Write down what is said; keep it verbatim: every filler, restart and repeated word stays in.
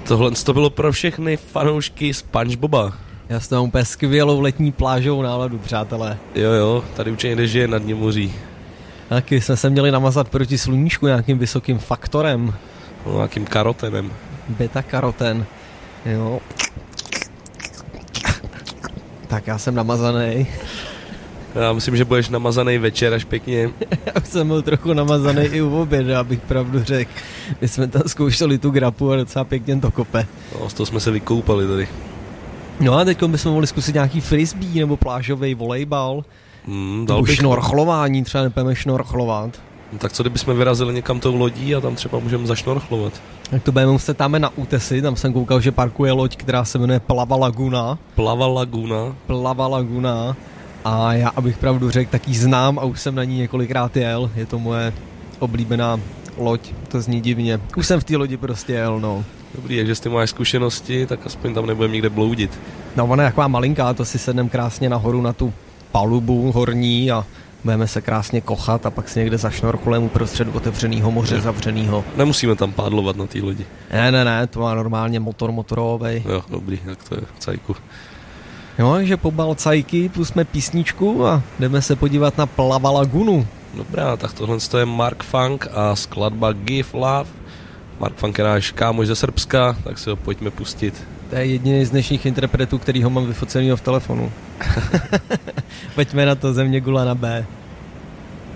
Tohle to bylo pro všechny fanoušky SpongeBoba. Já s mám úplně skvělou letní plážovou náladu, přátelé. Jo, jo, tady určitě někde žije na dně moří. Taky jsme se měli namazat proti sluníčku nějakým vysokým faktorem. No, nějakým karotenem. Beta-karoten. Jo. Tak já jsem namazaný. Já myslím, že budeš namazaný večer až pěkně. Já jsem byl trochu namazaný i u oběda, abych pravdu řekl. My jsme tam zkoušeli tu grapu a docela pěkně to kope. No, z toho jsme se vykoupali tady. No a teď bychom mohli zkusit nějaký frisbee nebo plážový volejbal. Hmm, nebo šnorchlování, třeba nepůjdeme šnorchlovat. No, tak co kdybychom vyrazili někam tou lodí a tam třeba můžeme zašnorchlovat? Tak to budeme muset tam na útesy, tam jsem koukal, že parkuje loď, která se jmenuje Plava Laguna. Plava Laguna. Plava Laguna. A já, abych pravdu řekl, tak ji znám a už jsem na ní několikrát jel. Je to moje oblíbená loď, to zní divně. Už jsem v té lodi prostě jel, no. Dobrý, takže s tím máš zkušenosti, tak aspoň tam nebudeme nikde bloudit. No ona je taková malinká, to si sedneme krásně nahoru na tu palubu horní a budeme se krásně kochat a pak si někde zašnorchlujeme uprostřed otevřenýho moře, ne. zavřenýho. Nemusíme tam pádlovat na té lodi. Ne, ne, ne, to má normálně motor motorovej. Jo, dobrý, tak to je cajku. No, takže pobal cajky, pusme písničku a jdeme se podívat na Plava Lagunu. Dobrá, tak tohle je Mark Funk a skladba Give Love. Mark Funk je náš kámoš ze Srbska, tak si ho pojďme pustit. To je jediný z dnešních interpretů, kterýho mám vyfocenýho v telefonu. Pojďme na to, Země gula na B.